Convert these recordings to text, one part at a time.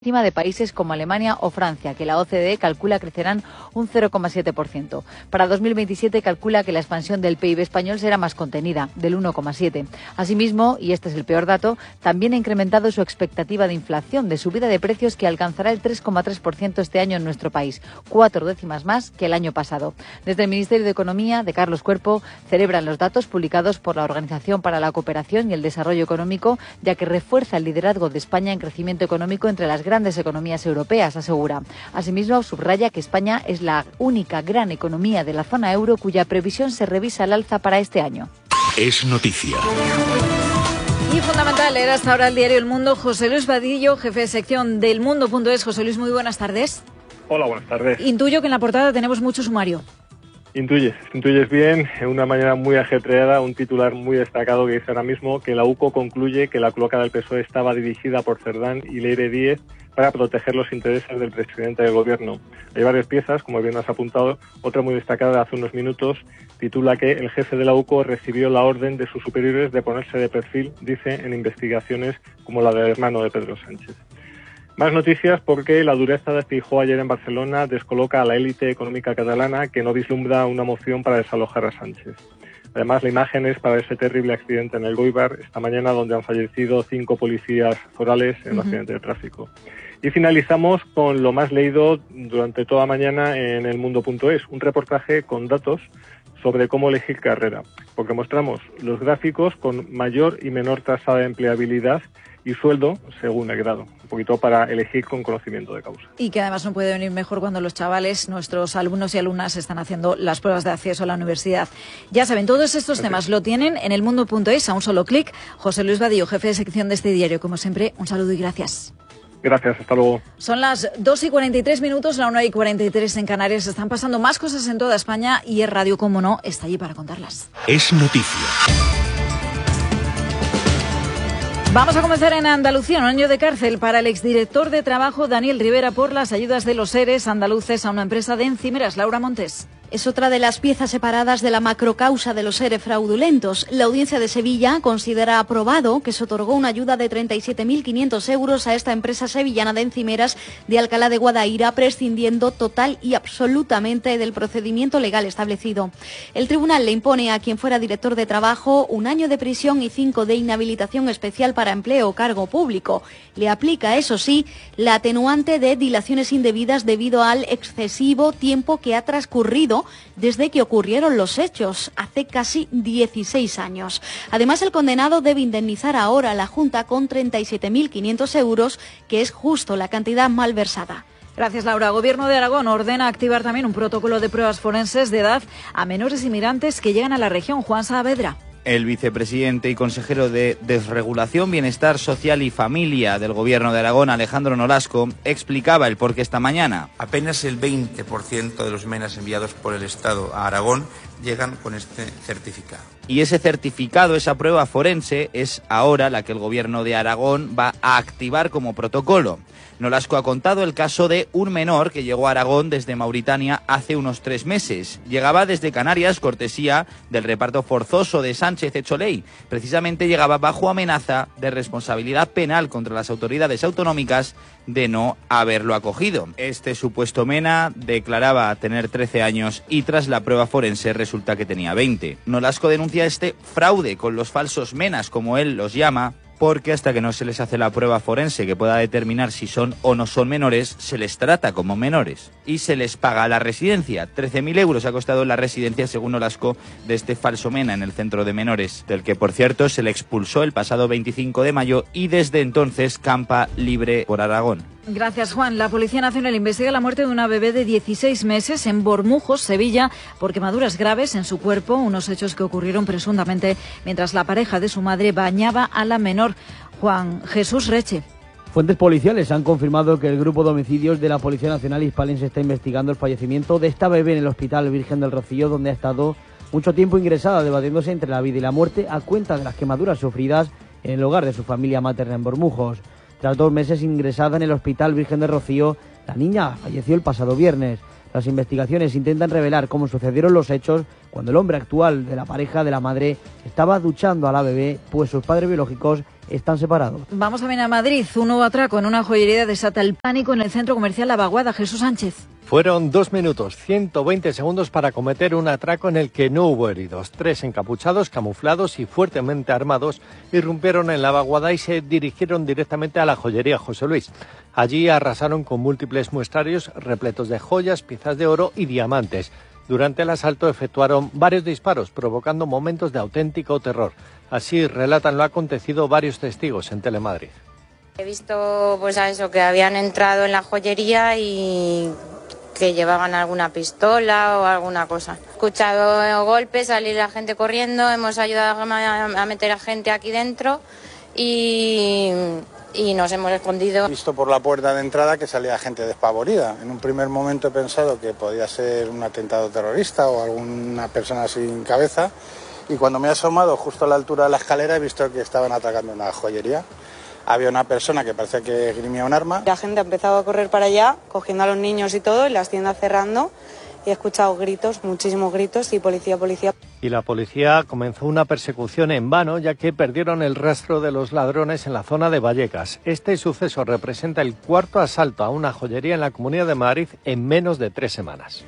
encima de países como Alemania o Francia, que la OCDE calcula crecerán un 0,7%. Para 2027 calcula que la expansión del PIB español será más contenida, del 1,7%. Asimismo, y este es el peor dato, también ha incrementado su expectativa de inflación, de subida de precios que alcanzará el 3,3% este año en nuestro país, 4 décimas más que el año pasado. Desde el Ministerio de Economía, de Carlos Cuerpo, celebran los datos publicados por la Organización para la Cooperación y el Desarrollo Económico, ya que refuerza el liderazgo de España en crecimiento económico entre las grandes economías europeas, asegura. Asimismo, subraya que España es la única gran economía de la zona euro cuya previsión se revisa al alza para este año. Es noticia. Y fundamental era hasta ahora el diario El Mundo. José Luis Vadillo, jefe de sección del Mundo.es. José Luis, muy buenas tardes. Hola, buenas tardes. Intuyo que en la portada tenemos mucho sumario. Intuyes bien, en una mañana muy ajetreada, un titular muy destacado que dice ahora mismo que la UCO concluye que la cloaca del PSOE estaba dirigida por Cerdán y Leire Díez para proteger los intereses del presidente del gobierno. Hay varias piezas, como bien has apuntado, otra muy destacada de hace unos minutos titula que el jefe de la UCO recibió la orden de sus superiores de ponerse de perfil, dice, en investigaciones como la del hermano de Pedro Sánchez. Más noticias porque la dureza de Feijóo ayer en Barcelona descoloca a la élite económica catalana que no vislumbra una moción para desalojar a Sánchez. Además, la imagen es para ese terrible accidente en el Goibar esta mañana donde han fallecido 5 policías forales en un accidente de tráfico. Y finalizamos con lo más leído durante toda mañana en el Mundo.es, un reportaje con datos sobre cómo elegir carrera, porque mostramos los gráficos con mayor y menor tasa de empleabilidad y sueldo según el grado, un poquito para elegir con conocimiento de causa. Y que además no puede venir mejor cuando los chavales, nuestros alumnos y alumnas, están haciendo las pruebas de acceso a la universidad. Ya saben, todos estos temas lo tienen en el Mundo.es a un solo clic. José Luis Vadillo, jefe de sección de este diario, como siempre, un saludo y gracias. Gracias, hasta luego. Son las 2:43, la 1:43 en Canarias. Están pasando más cosas en toda España y Es Radio, como no, está allí para contarlas. Es noticia. Vamos a comenzar en Andalucía. Un año de cárcel para el exdirector de Trabajo, Daniel Rivera, por las ayudas de los ERES andaluces a una empresa de encimeras. Laura Montes. Es otra de las piezas separadas de la macrocausa de los ERE fraudulentos. La Audiencia de Sevilla considera aprobado que se otorgó una ayuda de 37.500 euros a esta empresa sevillana de encimeras de Alcalá de Guadaira, prescindiendo total y absolutamente del procedimiento legal establecido. El tribunal le impone a quien fuera director de Trabajo 1 año de prisión y 5 de inhabilitación especial para empleo o cargo público. Le aplica, eso sí, la atenuante de dilaciones indebidas debido al excesivo tiempo que ha transcurrido desde que ocurrieron los hechos, hace casi 16 años. Además, el condenado debe indemnizar ahora a la Junta con 37.500 euros, que es justo la cantidad malversada. Gracias, Laura. Gobierno de Aragón ordena activar también un protocolo de pruebas forenses de edad a menores inmigrantes que llegan a la región. Juan Saavedra. El vicepresidente y consejero de Desregulación, Bienestar Social y Familia del Gobierno de Aragón, Alejandro Nolasco, explicaba el porqué esta mañana. Apenas el 20% de los MENAs enviados por el Estado a Aragón llegan con este certificado. Y ese certificado, esa prueba forense, es ahora la que el Gobierno de Aragón va a activar como protocolo. Nolasco ha contado el caso de un menor que llegó a Aragón desde Mauritania hace unos 3 meses. Llegaba desde Canarias, cortesía del reparto forzoso de Sánchez hecho ley. Precisamente llegaba bajo amenaza de responsabilidad penal contra las autoridades autonómicas de no haberlo acogido. Este supuesto MENA declaraba tener 13 años y tras la prueba forense resulta que tenía 20. Nolasco denuncia este fraude con los falsos MENAs, como él los llama, porque hasta que no se les hace la prueba forense que pueda determinar si son o no son menores, se les trata como menores y se les paga la residencia. 13.000 euros ha costado la residencia, según Nolasco, de este falso MENA en el centro de menores, del que, por cierto, se le expulsó el pasado 25 de mayo y desde entonces campa libre por Aragón. Gracias, Juan. La Policía Nacional investiga la muerte de una bebé de 16 meses en Bormujos, Sevilla, por quemaduras graves en su cuerpo, unos hechos que ocurrieron presuntamente mientras la pareja de su madre bañaba a la menor. Juan Jesús Reche. Fuentes policiales han confirmado que el grupo de homicidios de la Policía Nacional hispalense está investigando el fallecimiento de esta bebé en el Hospital Virgen del Rocío, donde ha estado mucho tiempo ingresada, debatiéndose entre la vida y la muerte a cuenta de las quemaduras sufridas en el hogar de su familia materna en Bormujos. Tras 2 meses ingresada en el Hospital Virgen del Rocío, la niña falleció el pasado viernes. Las investigaciones intentan revelar cómo sucedieron los hechos cuando el hombre actual de la pareja de la madre estaba duchando a la bebé, pues sus padres biológicos están separados. Vamos también a Madrid. Un nuevo atraco en una joyería desata el pánico en el centro comercial La Vaguada. Jesús Sánchez. Fueron 2 minutos, 120 segundos para cometer un atraco en el que no hubo heridos. 3 encapuchados, camuflados y fuertemente armados irrumpieron en La Vaguada y se dirigieron directamente a la joyería José Luis. Allí arrasaron con múltiples muestrarios repletos de joyas, piezas de oro y diamantes. Durante el asalto efectuaron varios disparos, provocando momentos de auténtico terror. Así relatan lo acontecido varios testigos en Telemadrid. He visto pues a eso, que habían entrado en la joyería y que llevaban alguna pistola o alguna cosa. He escuchado golpes, salir la gente corriendo, hemos ayudado a meter a gente aquí dentro y nos hemos escondido. He visto por la puerta de entrada que salía gente despavorida. En un primer momento he pensado que podía ser un atentado terrorista o alguna persona sin cabeza, y cuando me he asomado justo a la altura de la escalera he visto que estaban atacando una joyería. Había una persona que parecía que esgrimía un arma. La gente ha empezado a correr para allá, cogiendo a los niños y todo, y las tiendas cerrando. Y he escuchado gritos, muchísimos gritos, y policía, policía. Y la policía comenzó una persecución en vano, ya que perdieron el rastro de los ladrones en la zona de Vallecas. Este suceso representa el 4º asalto a una joyería en la Comunidad de Madrid en menos de 3 semanas.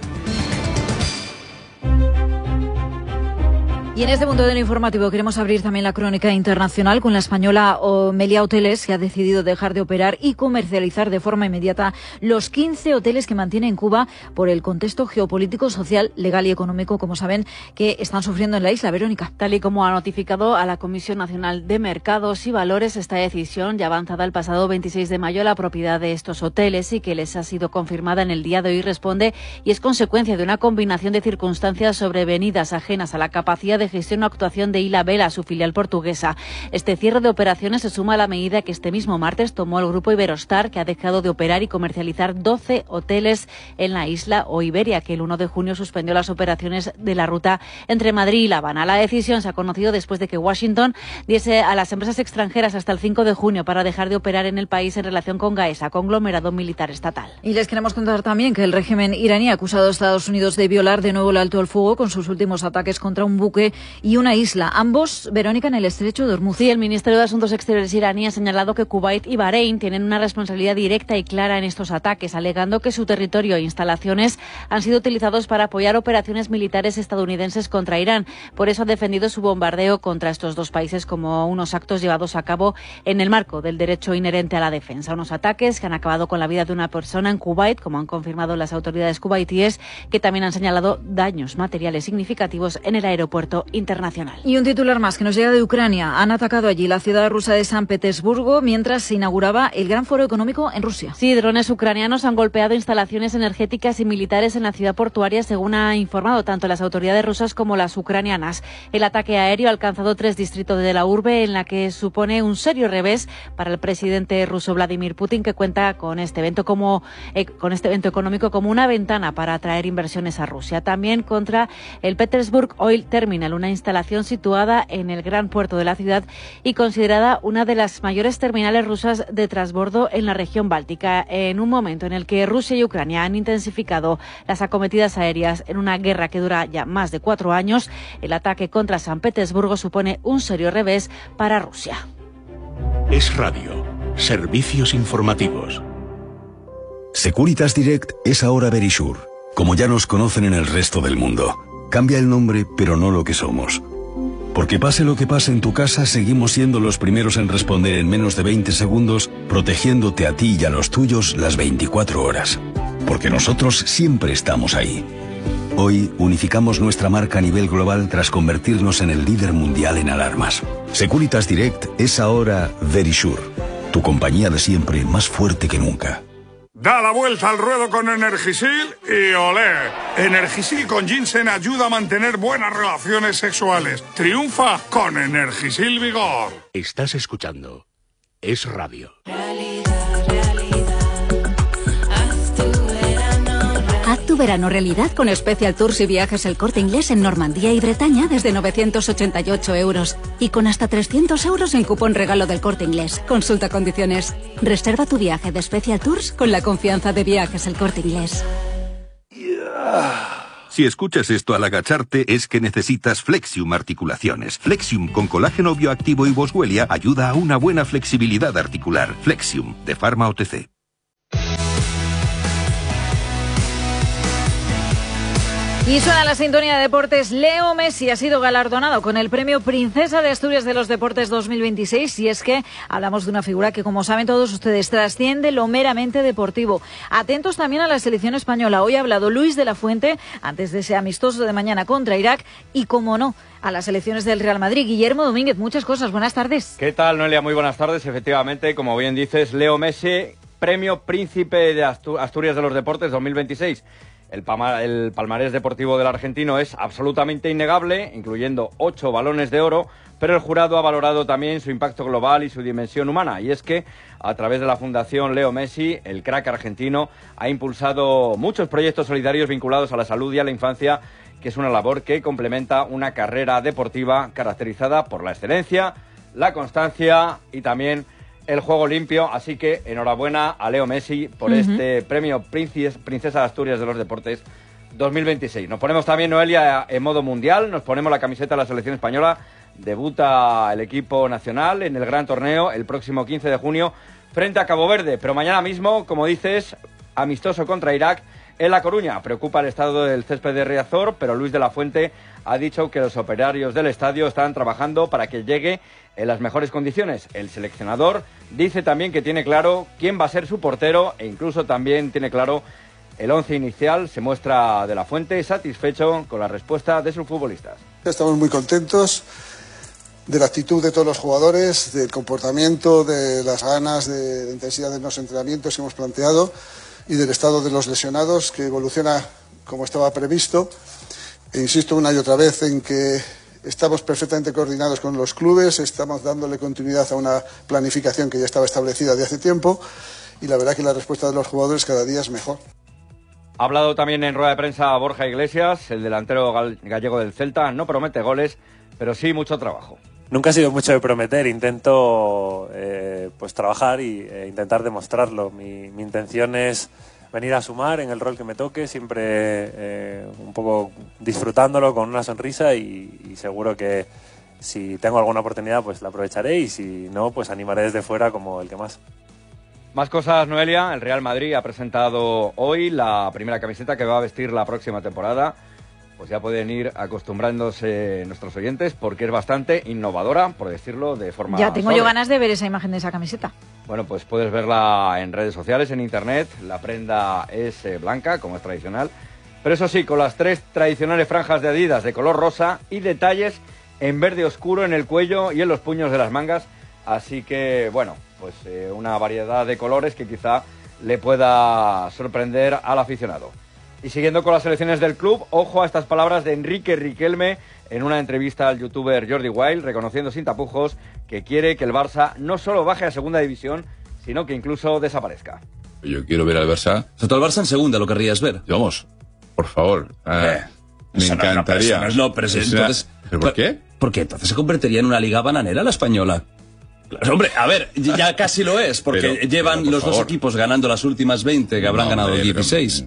Y en este punto del informativo queremos abrir también la crónica internacional con la española Meliá Hoteles, que ha decidido dejar de operar y comercializar de forma inmediata los 15 hoteles que mantiene en Cuba por el contexto geopolítico, social, legal y económico, como saben, que están sufriendo en la isla. Verónica. Tal y como ha notificado a la Comisión Nacional de Mercados y Valores, esta decisión ya avanzada el pasado 26 de mayo, la propiedad de estos hoteles y que les ha sido confirmada en el día de hoy responde y es consecuencia de una combinación de circunstancias sobrevenidas ajenas a la capacidad de gestión o actuación de Ilha Bela, su filial portuguesa. Este cierre de operaciones se suma a la medida que este mismo martes tomó el grupo Iberostar, que ha dejado de operar y comercializar 12 hoteles en la isla, o Iberia, que el 1 de junio suspendió las operaciones de la ruta entre Madrid y La Habana. La decisión se ha conocido después de que Washington diese a las empresas extranjeras hasta el 5 de junio para dejar de operar en el país en relación con Gaesa, conglomerado militar estatal. Y les queremos contar también que el régimen iraní ha acusado a Estados Unidos de violar de nuevo el alto el fuego con sus últimos ataques contra un buque y una isla, ambos, Verónica, en el estrecho de Hormuz. Sí, el Ministerio de Asuntos Exteriores iraní ha señalado que Kuwait y Bahrein tienen una responsabilidad directa y clara en estos ataques, alegando que su territorio e instalaciones han sido utilizados para apoyar operaciones militares estadounidenses contra Irán. Por eso ha defendido su bombardeo contra estos dos países como unos actos llevados a cabo en el marco del derecho inherente a la defensa. Unos ataques que han acabado con la vida de una persona en Kuwait, como han confirmado las autoridades kuwaitíes, que también han señalado daños materiales significativos en el aeropuerto internacional. Y un titular más que nos llega de Ucrania. Han atacado allí la ciudad rusa de San Petersburgo mientras se inauguraba el gran foro económico en Rusia. Sí, drones ucranianos han golpeado instalaciones energéticas y militares en la ciudad portuaria, según ha informado tanto las autoridades rusas como las ucranianas. El ataque aéreo ha alcanzado 3 distritos de la urbe, en la que supone un serio revés para el presidente ruso Vladimir Putin, que cuenta con este evento económico como una ventana para atraer inversiones a Rusia. También contra el Petersburg Oil Terminal, una instalación situada en el gran puerto de la ciudad y considerada una de las mayores terminales rusas de transbordo en la región báltica, en un momento en el que Rusia y Ucrania han intensificado las acometidas aéreas en una guerra que dura ya más de 4 años. El ataque contra San Petersburgo supone un serio revés para Rusia. Es Radio. Servicios informativos. Securitas Direct es ahora Verisure, como ya nos conocen en el resto del mundo. Cambia el nombre, pero no lo que somos. Porque pase lo que pase en tu casa, seguimos siendo los primeros en responder en menos de 20 segundos, protegiéndote a ti y a los tuyos las 24 horas. Porque nosotros siempre estamos ahí. Hoy unificamos nuestra marca a nivel global tras convertirnos en el líder mundial en alarmas. Securitas Direct es ahora Verisure, tu compañía de siempre más fuerte que nunca. Da la vuelta al ruedo con Energisil y olé. Energisil con ginseng ayuda a mantener buenas relaciones sexuales. Triunfa con Energisil Vigor. Estás escuchando Es Radio. Haz tu verano realidad con Special Tours y Viajes El Corte Inglés en Normandía y Bretaña desde 988 euros. Y con hasta 300 euros en cupón regalo del Corte Inglés. Consulta condiciones. Reserva tu viaje de Special Tours con la confianza de Viajes El Corte Inglés. Si escuchas esto al agacharte es que necesitas Flexium Articulaciones. Flexium con colágeno bioactivo y boswellia ayuda a una buena flexibilidad articular. Flexium, de Pharma OTC. Y suena la sintonía de deportes. Leo Messi ha sido galardonado con el premio Princesa de Asturias de los Deportes 2026 y es que hablamos de una figura que, como saben todos ustedes, trasciende lo meramente deportivo. Atentos también a la selección española. Hoy ha hablado Luis de la Fuente antes de ese amistoso de mañana contra Irak y, como no, a las selecciones del Real Madrid. Guillermo Domínguez, muchas cosas. Buenas tardes. ¿Qué tal, Noelia? Muy buenas tardes. Efectivamente, como bien dices, Leo Messi, premio Príncipe de Asturias de los Deportes 2026. El palmarés deportivo del argentino es absolutamente innegable, incluyendo 8 balones de oro, pero el jurado ha valorado también su impacto global y su dimensión humana. Y es que, a través de la Fundación Leo Messi, el crack argentino ha impulsado muchos proyectos solidarios vinculados a la salud y a la infancia, que es una labor que complementa una carrera deportiva caracterizada por la excelencia, la constancia y también el juego limpio. Así que enhorabuena a Leo Messi por este premio Princesa de Asturias de los Deportes 2026. Nos ponemos también, Noelia, en modo mundial, nos ponemos la camiseta de la selección española. Debuta el equipo nacional en el gran torneo el próximo 15 de junio frente a Cabo Verde, pero mañana mismo, como dices, amistoso contra Irak en La Coruña. Preocupa el estado del césped de Riazor, pero Luis de la Fuente ha dicho que los operarios del estadio están trabajando para que llegue en las mejores condiciones. El seleccionador dice también que tiene claro quién va a ser su portero e incluso también tiene claro el once inicial. Se muestra de la Fuente satisfecho con la respuesta de sus futbolistas. Estamos muy contentos de la actitud de todos los jugadores, del comportamiento, de las ganas, de intensidad de los entrenamientos que hemos planteado y del estado de los lesionados, que evoluciona como estaba previsto. E insisto una y otra vez en que estamos perfectamente coordinados con los clubes, estamos dándole continuidad a una planificación que ya estaba establecida de hace tiempo y la verdad que la respuesta de los jugadores cada día es mejor. Ha hablado también en rueda de prensa Borja Iglesias, el delantero gallego del Celta. No promete goles, pero sí mucho trabajo. Nunca ha sido mucho de prometer, intento pues trabajar e intentar demostrarlo. Mi intención es venir a sumar en el rol que me toque, siempre un poco disfrutándolo con una sonrisa y seguro que si tengo alguna oportunidad pues la aprovecharé y si no pues animaré desde fuera como el que más. Más cosas, Noelia. El Real Madrid ha presentado hoy la primera camiseta que va a vestir la próxima temporada. Pues ya pueden ir acostumbrándose nuestros oyentes porque es bastante innovadora, por decirlo de forma Ya tengo yo ganas de ver esa imagen de esa camiseta. Bueno, pues puedes verla en redes sociales, en internet. La prenda es blanca, como es tradicional. Pero eso sí, con las 3 tradicionales franjas de Adidas de color rosa y detalles en verde oscuro en el cuello y en los puños de las mangas. Así que, bueno, pues una variedad de colores que quizá le pueda sorprender al aficionado. Y siguiendo con las selecciones del club, ojo a estas palabras de Enrique Riquelme en una entrevista al youtuber Jordi Wild, reconociendo sin tapujos que quiere que el Barça no solo baje a segunda división, sino que incluso desaparezca. Yo quiero ver al Barça. O sea, tú al Barça en segunda lo querrías ver. Vamos, por favor. Me encantaría. Entonces, ¿pero por qué? Porque entonces se convertiría en una liga bananera la española. Claro, hombre, a ver, ya casi lo es, porque llevan los dos equipos ganando las últimas 20, que habrán ganado 16.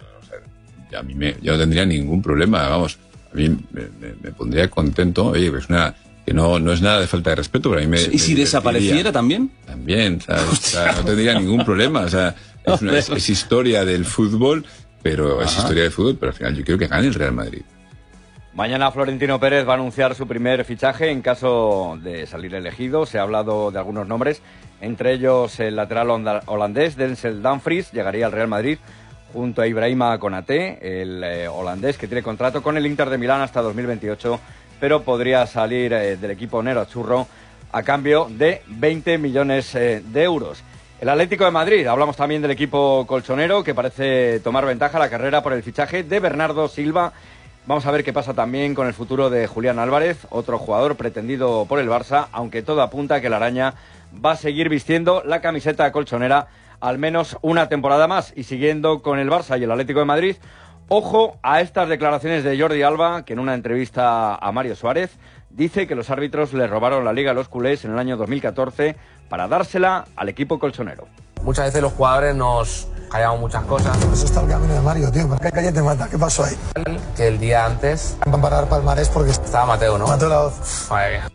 Yo no tendría ningún problema, vamos. A mí me pondría contento. Oye, pues que no es nada de falta de respeto, pero a mí ¿Y si desapareciera también? También, ¿sabes? O sea, no tendría ningún problema. O sea, es historia del fútbol, pero es historia del fútbol, pero al final yo quiero que gane el Real Madrid. Mañana Florentino Pérez va a anunciar su primer fichaje en caso de salir elegido. Se ha hablado de algunos nombres, entre ellos el lateral holandés Denzel Dumfries llegaría al Real Madrid junto a Ibrahima Konaté, el holandés que tiene contrato con el Inter de Milán hasta 2028, pero podría salir del equipo nerazzurro a cambio de 20 millones de euros. El Atlético de Madrid, hablamos también del equipo colchonero que parece tomar ventaja a la carrera por el fichaje de Bernardo Silva. Vamos a ver qué pasa también con el futuro de Julián Álvarez, otro jugador pretendido por el Barça, aunque todo apunta a que la araña va a seguir vistiendo la camiseta colchonera al menos una temporada más. Y siguiendo con el Barça y el Atlético de Madrid, ojo a estas declaraciones de Jordi Alba, que en una entrevista a Mario Suárez dice que los árbitros le robaron la liga a los culés en el año 2014 para dársela al equipo colchonero. Muchas veces los jugadores nos callamos muchas cosas. Eso está el camino de Mario, tío. ¿Por qué calle te mata? ¿Qué pasó ahí? Que el día antes... Van a parar palmarés porque... Estaba Mateo, ¿no? Mateo Laoz. Madre mía.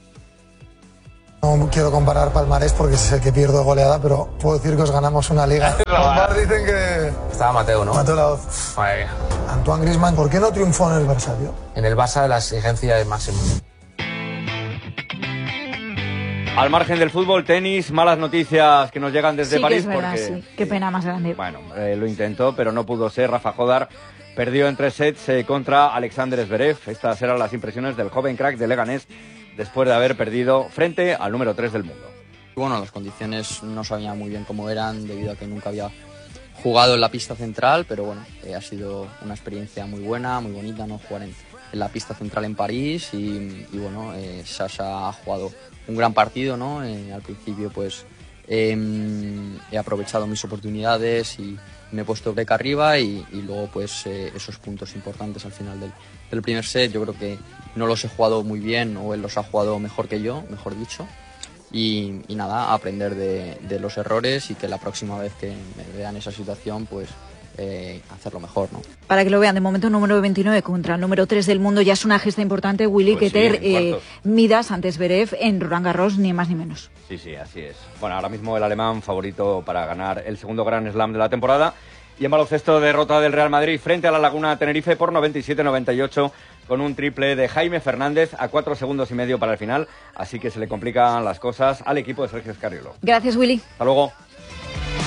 No quiero comparar palmarés porque es el que pierdo goleada, pero puedo decir que os ganamos una liga. Los Bar dicen que... Estaba Mateo, ¿no? Mateo Laoz. Madre mía. Antoine Griezmann, ¿por qué no triunfó en el Barça, tío? En el Barça la exigencia es máxima. Al margen del fútbol, tenis, malas noticias que nos llegan desde París. Sí, que es verdad, porque, sí. Qué pena más grande. Bueno, lo intentó, pero no pudo ser. Rafa Jodar perdió en 3 sets contra Alexander Zverev. Estas eran las impresiones del joven crack de Leganés después de haber perdido frente al número 3 del mundo. Bueno, las condiciones no sabía muy bien cómo eran debido a que nunca había jugado en la pista central, pero bueno, ha sido una experiencia muy buena, muy bonita, ¿no? Jugar en la pista central en París y bueno, Sasha ha jugado un gran partido, ¿no? Al principio pues he aprovechado mis oportunidades y me he puesto break arriba y luego pues esos puntos importantes al final del primer set yo creo que no los he jugado muy bien o él los ha jugado mejor que yo, mejor dicho. Y nada, aprender de los errores y que la próxima vez que me vean esa situación pues hacerlo mejor, ¿no? Para que lo vean, de momento número 29 contra el número 3 del mundo ya es una gesta importante, Willy, Pues que sí, te midas ante Zverev en Roland Garros, ni más ni menos. Sí, así es. Bueno, ahora mismo el alemán favorito para ganar el segundo Grand Slam de la temporada. Y en baloncesto, derrota del Real Madrid frente a la Laguna Tenerife por 97-98 con un triple de Jaime Fernández a 4 segundos y medio para el final. Así que se le complican las cosas al equipo de Sergio Escariolo. Gracias, Willy. Hasta luego.